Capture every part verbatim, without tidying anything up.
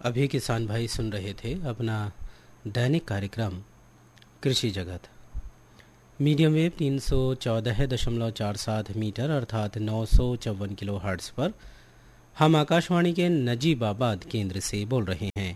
अभी किसान भाई सुन रहे थे अपना दैनिक कार्यक्रम कृषि जगत। मीडियम वेव तीन सौ चौदह दशमलव चार सात मीटर अर्थात नौ सौ चौवन किलो हर्ट्स पर हम आकाशवाणी के नजीबाबाद केंद्र से बोल रहे हैं।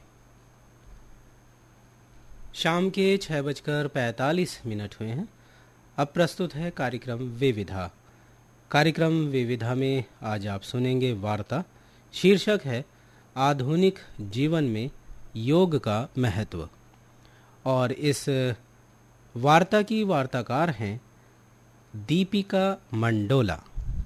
शाम के छः बजकर पैंतालीस मिनट हुए हैं। अब प्रस्तुत है कार्यक्रम विविधा। कार्यक्रम विविधा में आज आप सुनेंगे वार्ता। शीर्षक है आधुनिक जीवन में योग का महत्व, और इस वार्ता की वार्ताकार हैं दीपिका मंडोला।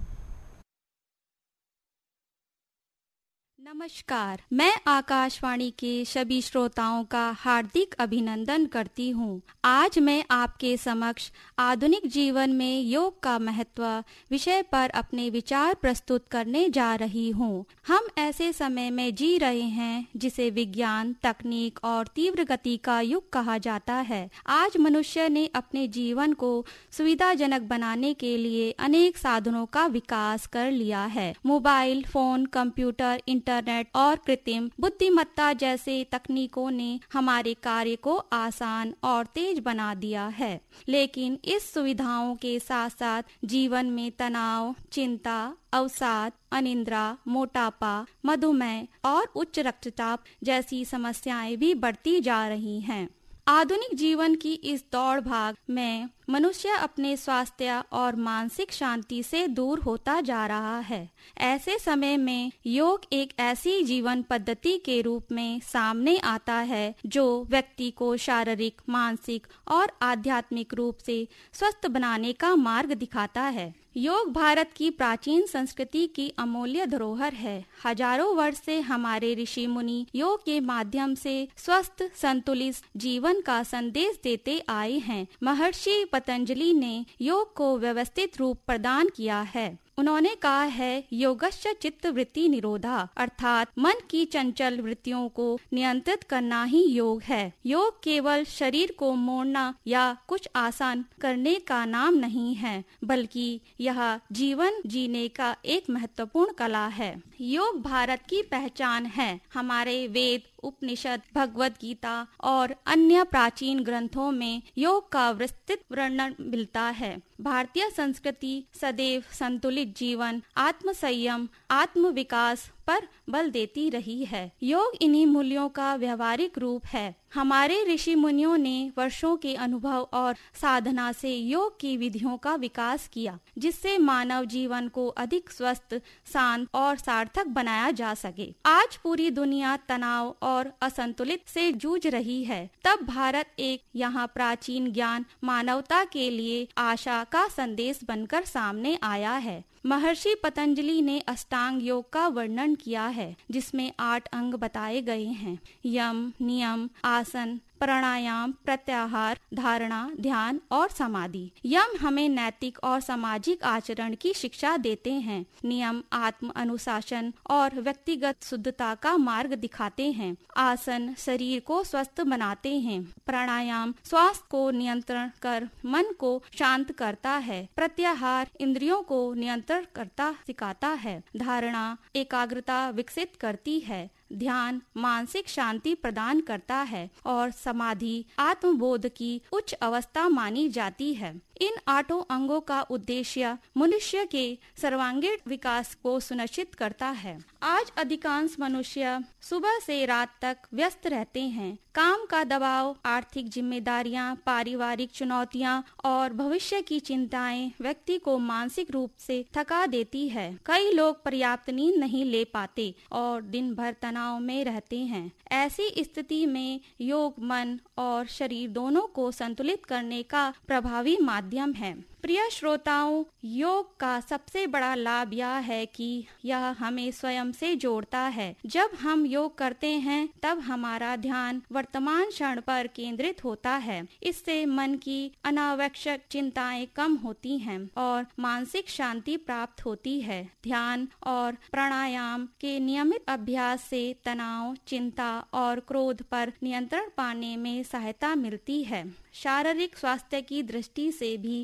नमस्कार, मैं आकाशवाणी के सभी श्रोताओं का हार्दिक अभिनंदन करती हूँ। आज मैं आपके समक्ष आधुनिक जीवन में योग का महत्व विषय पर अपने विचार प्रस्तुत करने जा रही हूँ। हम ऐसे समय में जी रहे हैं जिसे विज्ञान, तकनीक और तीव्र गति का युग कहा जाता है। आज मनुष्य ने अपने जीवन को सुविधाजनक बनाने के लिए अनेक साधनों का विकास कर लिया है। मोबाइल फोन, कंप्यूटर, इंटरनेट और कृत्रिम बुद्धिमत्ता जैसे तकनीकों ने हमारे कार्य को आसान और तेज बना दिया है, लेकिन इस सुविधाओं के साथ साथ जीवन में तनाव, चिंता, अवसाद, अनिद्रा, मोटापा, मधुमेह और उच्च रक्तचाप जैसी समस्याएं भी बढ़ती जा रही हैं। आधुनिक जीवन की इस दौड़ भाग में मनुष्य अपने स्वास्थ्य और मानसिक शांति से दूर होता जा रहा है। ऐसे समय में योग एक ऐसी जीवन पद्धति के रूप में सामने आता है जो व्यक्ति को शारीरिक, मानसिक और आध्यात्मिक रूप से स्वस्थ बनाने का मार्ग दिखाता है। योग भारत की प्राचीन संस्कृति की अमूल्य धरोहर है। हजारों वर्ष से हमारे ऋषि मुनि योग के माध्यम से स्वस्थ, संतुलित जीवन का संदेश देते आए हैं। महर्षि पतंजलि ने योग को व्यवस्थित रूप प्रदान किया है। उन्होंने कहा है, योगश्च चित्त वृत्ति निरोधा, अर्थात मन की चंचल वृत्तियों को नियंत्रित करना ही योग है। योग केवल शरीर को मोड़ना या कुछ आसान करने का नाम नहीं है, बल्कि यह जीवन जीने का एक महत्वपूर्ण कला है। योग भारत की पहचान है। हमारे वेद, उपनिषद, भगवत गीता और अन्य प्राचीन ग्रंथों में योग का विस्तृत वर्णन मिलता है। भारतीय संस्कृति सदैव संतुलित जीवन, आत्म संयम, आत्म विकास पर बल देती रही है। योग इन्हीं मूल्यों का व्यवहारिक रूप है। हमारे ऋषि मुनियों ने वर्षों के अनुभव और साधना से योग की विधियों का विकास किया, जिससे मानव जीवन को अधिक स्वस्थ, शांत और सार्थक बनाया जा सके। आज पूरी दुनिया तनाव और असंतुलित से जूझ रही है, तब भारत एक यहाँ प्राचीन ज्ञान मानवता के लिए आशा का संदेश बनकर सामने आया है। महर्षि पतंजलि ने अष्टांग योग का वर्णन किया है, जिसमें आठ अंग बताए गए हैं। यम, नियम, आसन, प्राणायाम, प्रत्याहार, धारणा, ध्यान और समाधि। यम हमें नैतिक और सामाजिक आचरण की शिक्षा देते हैं। नियम आत्म अनुशासन और व्यक्तिगत शुद्धता का मार्ग दिखाते हैं। आसन शरीर को स्वस्थ बनाते हैं। प्राणायाम श्वास को नियंत्रण कर मन को शांत करता है। प्रत्याहार इंद्रियों को नियंत्रण करता सिखाता है। धारणा एकाग्रता विकसित करती है। ध्यान मानसिक शांति प्रदान करता है और समाधि आत्मबोध की उच्च अवस्था मानी जाती है। इन आठों अंगों का उद्देश्य मनुष्य के सर्वांगीण विकास को सुनिश्चित करता है। आज अधिकांश मनुष्य सुबह से रात तक व्यस्त रहते हैं। काम का दबाव, आर्थिक जिम्मेदारियां, पारिवारिक चुनौतियां और भविष्य की चिंताएं व्यक्ति को मानसिक रूप से थका देती है। कई लोग पर्याप्त नींद नहीं ले पाते और दिन भर तनाव में रहते हैं। ऐसी स्थिति में योग मन और शरीर दोनों को संतुलित करने का प्रभावी माध्यम है। प्रिय श्रोताओं, योग का सबसे बड़ा लाभ यह है कि यह हमें स्वयं से जोड़ता है। जब हम योग करते हैं तब हमारा ध्यान वर्तमान क्षण पर केंद्रित होता है। इससे मन की अनावश्यक चिंताएं कम होती हैं और मानसिक शांति प्राप्त होती है। ध्यान और प्राणायाम के नियमित अभ्यास से तनाव, चिंता और क्रोध पर नियंत्रण पाने में सहायता मिलती है। शारीरिक स्वास्थ्य की दृष्टि से भी योग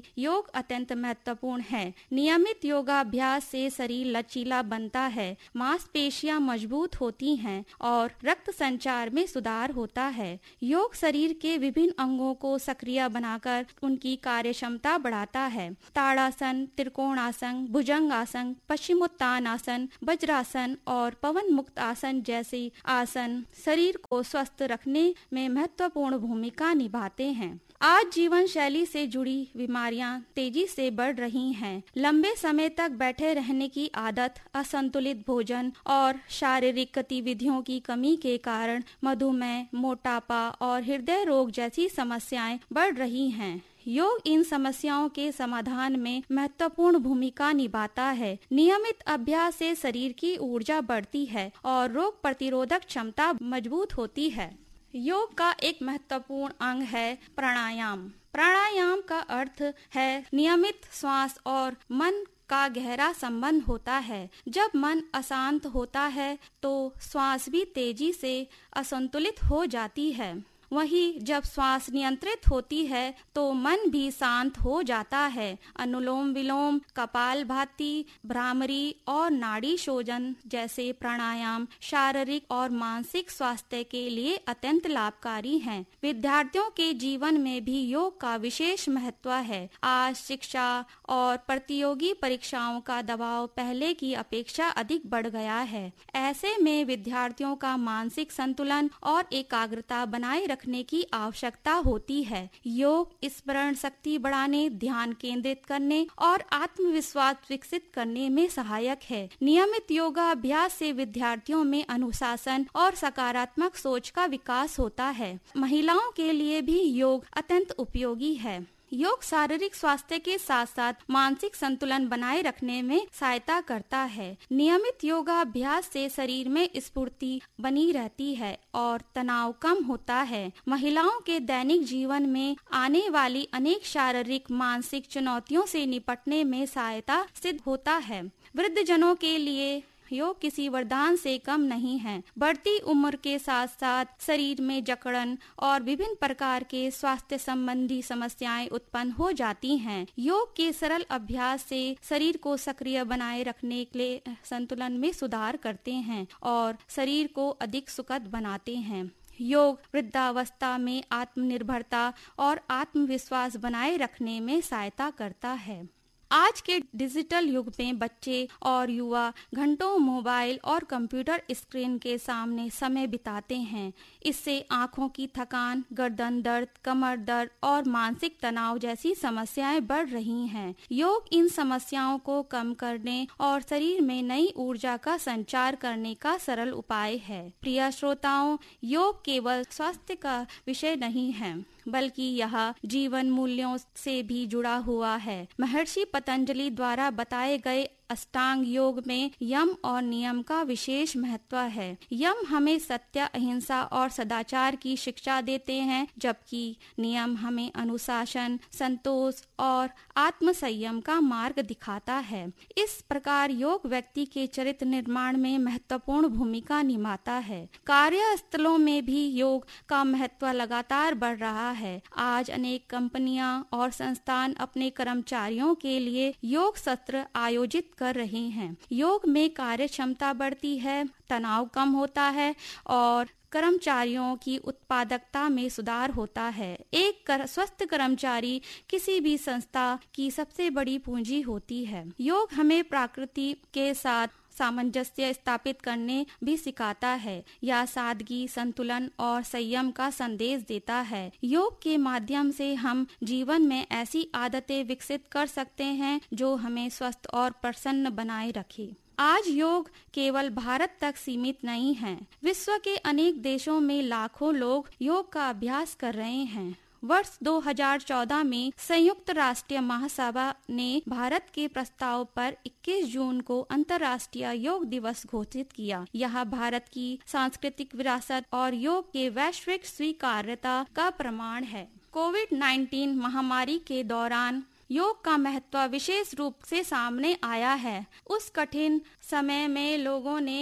योग अत्यंत महत्वपूर्ण है। नियमित योगाभ्यास से शरीर लचीला बनता है, मांसपेशियां मजबूत होती हैं और रक्त संचार में सुधार होता है। योग शरीर के विभिन्न अंगों को सक्रिय बनाकर उनकी कार्य क्षमता बढ़ाता है। ताड़ासन, त्रिकोणासन, भुजंगासन, पश्चिमोत्तानासन, वज्रासन और पवन मुक्त आसन जैसे आसन शरीर को स्वस्थ रखने में महत्वपूर्ण भूमिका निभाते हैं। आज जीवन शैली से जुड़ी बीमारियां तेजी से बढ़ रही हैं। लंबे समय तक बैठे रहने की आदत, असंतुलित भोजन और शारीरिक गतिविधियों की कमी के कारण मधुमेह, मोटापा और हृदय रोग जैसी समस्याएं बढ़ रही हैं। योग इन समस्याओं के समाधान में महत्वपूर्ण भूमिका निभाता है। नियमित अभ्यास से शरीर की ऊर्जा बढ़ती है और रोग प्रतिरोधक क्षमता मजबूत होती है। योग का एक महत्वपूर्ण अंग है प्राणायाम। प्राणायाम का अर्थ है नियमित श्वास और मन का गहरा संबंध होता है। जब मन अशांत होता है तो श्वास भी तेजी से असंतुलित हो जाती है। वहीं जब श्वास नियंत्रित होती है तो मन भी शांत हो जाता है। अनुलोम विलोम, कपालभाति, भ्रामरी और नाड़ी शोधन जैसे प्राणायाम शारीरिक और मानसिक स्वास्थ्य के लिए अत्यंत लाभकारी हैं। विद्यार्थियों के जीवन में भी योग का विशेष महत्व है। आज शिक्षा और प्रतियोगी परीक्षाओं का दबाव पहले की अपेक्षा अधिक बढ़ गया है। ऐसे में विद्यार्थियों का मानसिक संतुलन और एकाग्रता बनाए रखने की आवश्यकता होती है। योग स्मरण शक्ति बढ़ाने, ध्यान केंद्रित करने और आत्मविश्वास विकसित करने में सहायक है। नियमित योगा अभ्यास से विद्यार्थियों में अनुशासन और सकारात्मक सोच का विकास होता है। महिलाओं के लिए भी योग अत्यंत उपयोगी है। योग शारीरिक स्वास्थ्य के साथ साथ मानसिक संतुलन बनाए रखने में सहायता करता है। नियमित योगाभ्यास से शरीर में स्फूर्ति बनी रहती है और तनाव कम होता है। महिलाओं के दैनिक जीवन में आने वाली अनेक शारीरिक मानसिक चुनौतियों से निपटने में सहायता सिद्ध होता है। वृद्धजनों के लिए योग किसी वरदान से कम नहीं है। बढ़ती उम्र के साथ साथ शरीर में जकड़न और विभिन्न प्रकार के स्वास्थ्य संबंधी समस्याएं उत्पन्न हो जाती हैं। योग के सरल अभ्यास से शरीर को सक्रिय बनाए रखने के लिए संतुलन में सुधार करते हैं और शरीर को अधिक सुखद बनाते हैं। योग वृद्धावस्था में आत्मनिर्भरता और आत्मविश्वास बनाए रखने में सहायता करता है। आज के डिजिटल युग में बच्चे और युवा घंटों मोबाइल और कंप्यूटर स्क्रीन के सामने समय बिताते हैं। इससे आंखों की थकान, गर्दन दर्द, कमर दर्द और मानसिक तनाव जैसी समस्याएं बढ़ रही हैं। योग इन समस्याओं को कम करने और शरीर में नई ऊर्जा का संचार करने का सरल उपाय है। प्रिय श्रोताओं, योग केवल स्वास्थ्य का विषय नहीं है बल्कि यह जीवन मूल्यों से भी जुड़ा हुआ है। महर्षि पतंजलि द्वारा बताए गए अष्टांग योग में यम और नियम का विशेष महत्व है। यम हमें सत्य, अहिंसा और सदाचार की शिक्षा देते हैं, जबकि नियम हमें अनुशासन, संतोष और आत्म संयम का मार्ग दिखाता है। इस प्रकार योग व्यक्ति के चरित्र निर्माण में महत्वपूर्ण भूमिका निभाता है। कार्यस्थलों में भी योग का महत्व लगातार बढ़ रहा है। आज अनेक कंपनियां और संस्थान अपने कर्मचारियों के लिए योग सत्र आयोजित कर रहे हैं। योग में कार्य क्षमता बढ़ती है, तनाव कम होता है और कर्मचारियों की उत्पादकता में सुधार होता है। एक कर, स्वस्थ कर्मचारी किसी भी संस्था की सबसे बड़ी पूंजी होती है। योग हमें प्रकृति के साथ सामंजस्य स्थापित करने भी सिखाता है। यह सादगी, संतुलन और संयम का संदेश देता है। योग के माध्यम से हम जीवन में ऐसी आदतें विकसित कर सकते हैं जो हमें स्वस्थ और प्रसन्न बनाए रखे। आज योग केवल भारत तक सीमित नहीं है। विश्व के अनेक देशों में लाखों लोग योग का अभ्यास कर रहे हैं। वर्ष दो हज़ार चौदह में संयुक्त राष्ट्र महासभा ने भारत के प्रस्ताव पर इक्कीस जून को अंतर्राष्ट्रीय योग दिवस घोषित किया। यह भारत की सांस्कृतिक विरासत और योग के वैश्विक स्वीकार्यता का प्रमाण है। कोविड उन्नीस महामारी के दौरान योग का महत्व विशेष रूप से सामने आया है। उस कठिन समय में लोगों ने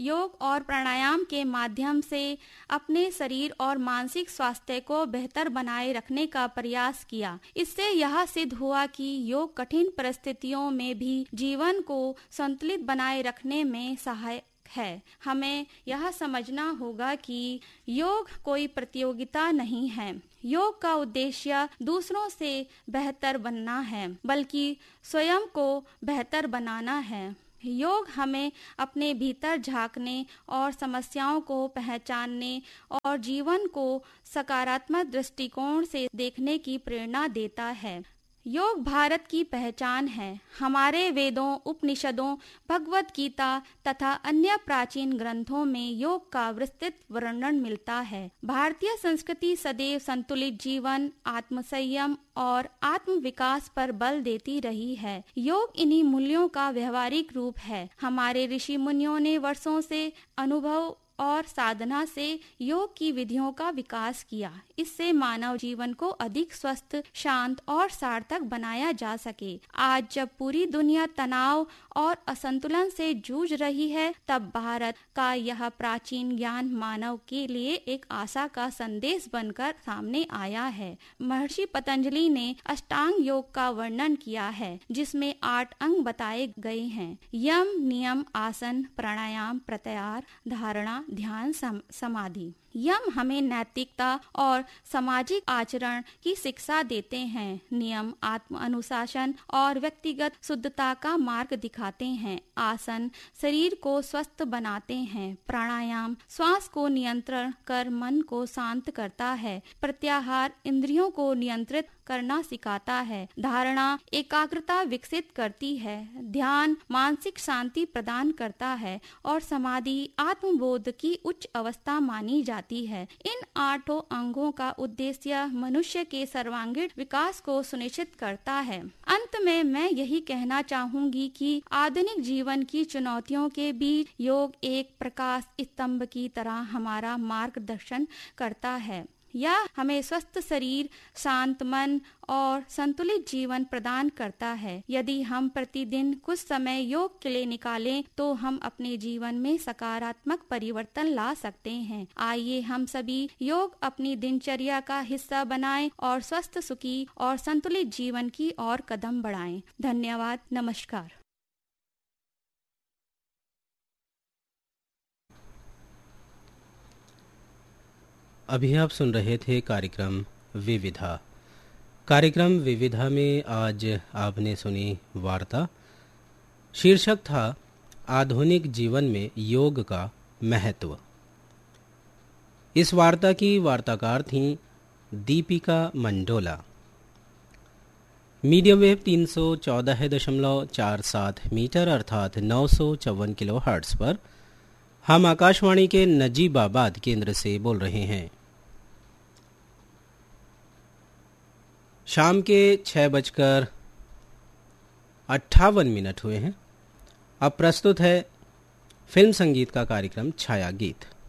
योग और प्राणायाम के माध्यम से अपने शरीर और मानसिक स्वास्थ्य को बेहतर बनाए रखने का प्रयास किया। इससे यह सिद्ध हुआ कि योग कठिन परिस्थितियों में भी जीवन को संतुलित बनाए रखने में सहायक है। हमें यह समझना होगा कि योग कोई प्रतियोगिता नहीं है। योग का उद्देश्य दूसरों से बेहतर बनना है, बल्कि स्वयं को बेहतर बनाना है। योग हमें अपने भीतर झांकने और समस्याओं को पहचानने और जीवन को सकारात्मक दृष्टिकोण से देखने की प्रेरणा देता है। योग भारत की पहचान है। हमारे वेदों, उपनिषदों, भगवत गीता तथा अन्य प्राचीन ग्रंथों में योग का विस्तृत वर्णन मिलता है। भारतीय संस्कृति सदैव संतुलित जीवन, आत्मसंयम और आत्म विकास पर बल देती रही है। योग इन्हीं मूल्यों का व्यवहारिक रूप है। हमारे ऋषि मुनियों ने वर्षों से अनुभव और साधना से योग की विधियों का विकास किया। इससे मानव जीवन को अधिक स्वस्थ, शांत और सार्थक बनाया जा सके। आज जब पूरी दुनिया तनाव और असंतुलन से जूझ रही है, तब भारत का यह प्राचीन ज्ञान मानव के लिए एक आशा का संदेश बनकर सामने आया है। महर्षि पतंजलि ने अष्टांग योग का वर्णन किया है, जिसमें आठ अंग बताए गए हैं। यम, नियम, आसन, प्राणायाम, प्रत्याहार, धारणा, ध्यान, सम, समाधि। यम हमें नैतिकता और सामाजिक आचरण की शिक्षा देते हैं। नियम आत्म अनुशासन और व्यक्तिगत शुद्धता का मार्ग दिखाते हैं। आसन शरीर को स्वस्थ बनाते हैं। प्राणायाम श्वास को नियंत्रण कर मन को शांत करता है। प्रत्याहार इंद्रियों को नियंत्रित करना सिखाता है। धारणा एकाग्रता विकसित करती है। ध्यान मानसिक शांति प्रदान करता है और समाधि आत्मबोध की उच्च अवस्था मानी जाती है। इन आठों अंगों का उद्देश्य मनुष्य के सर्वांगीण विकास को सुनिश्चित करता है। अंत में मैं यही कहना चाहूंगी कि आधुनिक जीवन की चुनौतियों के बीच योग एक प्रकाश स्तंभ की तरह हमारा मार्गदर्शन करता है। यह हमें स्वस्थ शरीर, शांत मन और संतुलित जीवन प्रदान करता है। यदि हम प्रतिदिन कुछ समय योग के लिए निकालें तो हम अपने जीवन में सकारात्मक परिवर्तन ला सकते हैं। आइए हम सभी योग अपनी दिनचर्या का हिस्सा बनाएं और स्वस्थ, सुखी और संतुलित जीवन की ओर कदम बढ़ाएं। धन्यवाद। नमस्कार। अभी आप सुन रहे थे कार्यक्रम विविधा। कार्यक्रम विविधा में आज आपने सुनी वार्ता। शीर्षक था आधुनिक जीवन में योग का महत्व। इस वार्ता की वार्ताकार थीं दीपिका मंडोला। मीडियम वेव तीन सौ चौदह दशमलव चार सात मीटर अर्थात नौ सौ चौवन किलो हर्ट्ज पर हम आकाशवाणी के नजीबाबाद केंद्र से बोल रहे हैं। शाम के छः बजकर अट्ठावन मिनट हुए हैं। अब प्रस्तुत है फिल्म संगीत का कार्यक्रम छाया गीत।